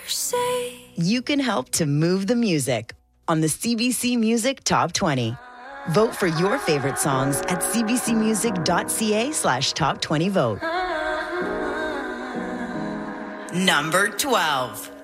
You can help to move the music on the CBC Music Top 20. Vote for your favorite songs at cbcmusic.ca/top20vote. Number 12.